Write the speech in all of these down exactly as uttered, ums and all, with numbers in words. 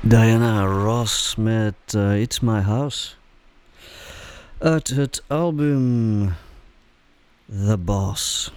Diana Ross met uh, It's My House. Uit het album The Boss.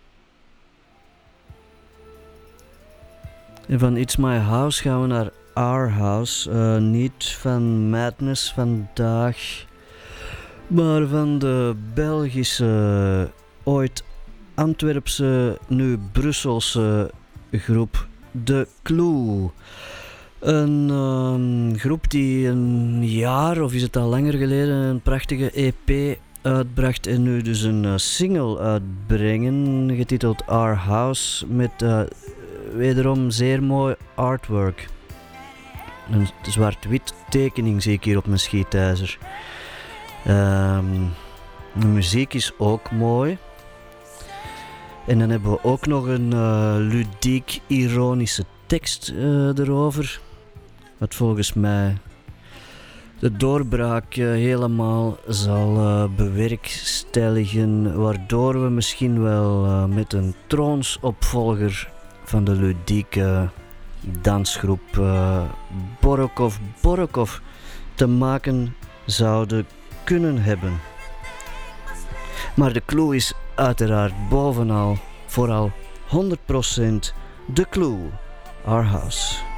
En van It's My House gaan we naar Our House. Uh, niet van Madness vandaag, maar van de Belgische, ooit Antwerpse, nu Brusselse groep The Clue. Een um, groep die een jaar, of is het al langer geleden, een prachtige E P uitbracht en nu dus een uh, single uitbrengen, getiteld Our House, met uh, wederom zeer mooi artwork. Een zwart-wit tekening zie ik hier op mijn schietijzer. Um, de muziek is ook mooi. En dan hebben we ook nog een uh, ludiek-ironische tekst uh, erover. Wat volgens mij de doorbraak uh, helemaal zal uh, bewerkstelligen. Waardoor we misschien wel uh, met een troonsopvolger van de ludieke dansgroep uh, Borokov Borokov te maken zouden kunnen hebben. Maar de clue is uiteraard bovenal, vooral honderd procent de clue. Our House.